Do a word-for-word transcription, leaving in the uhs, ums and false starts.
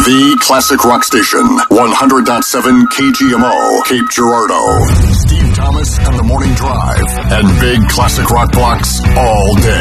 The Classic Rock Station, one hundred point seven K G M O, Cape Girardeau. Steve Thomas and the Morning Drive, and big classic rock blocks all day.